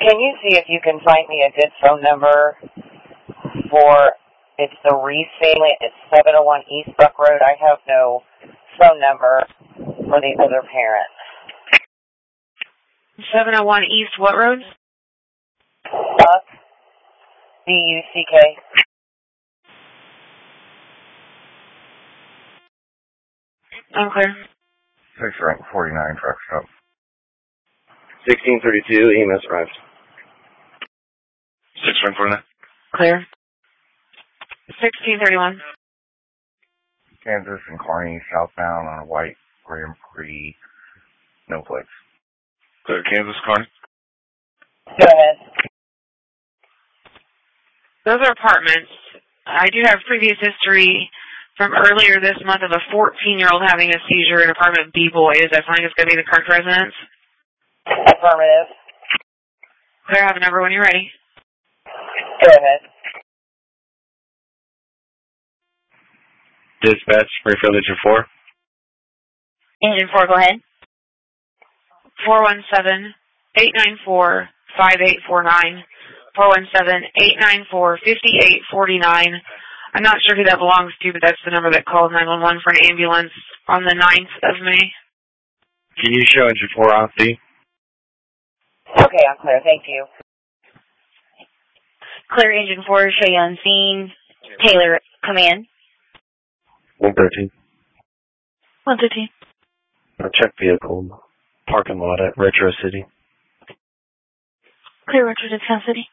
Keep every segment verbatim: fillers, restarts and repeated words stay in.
Can you see if you can find me a good phone number for, it's the Reese family, it's seven oh one East Buck Road. I have no phone number for the other parent. seven oh one East what road? Buck, B U C K. Unclear. Six rank forty-nine truck stop. sixteen thirty-two, E M S arrived. Six rank forty-nine. Clear. sixteen thirty-one. Kansas and Kearney southbound on a white Grand Prix, no plates. Clear. Kansas, Kearney. Go ahead. Those are apartments. I do have previous history from earlier this month of a fourteen-year-old having a seizure in apartment B Boy. Is that something that's going to be the correct residence? Affirmative. Clear, have a number when you're ready. Go ahead. Dispatch, Springfield Engine four. Engine four, go ahead. four one seven, eight nine four, five eight four nine. four one seven, eight nine four, five eight four nine. I'm not sure who that belongs to, but that's the number that called nine one one for an ambulance on the ninth of May. Can you show Engine four on C? Okay, I'm clear. Thank you. Clear Engine four, show you on scene. Taylor, command. one thirteen. one thirteen. Uh, check vehicle. Parking lot at Retro City. Clear Retro to Town City.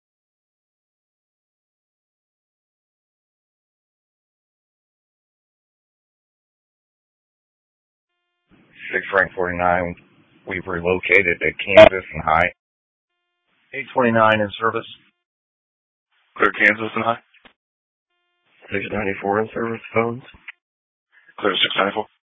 Six rank forty-nine. We've relocated to Kansas and High. eight twenty-nine in service. Clear. Kansas and High. six ninety-four in service phones. Clear. six ninety-four.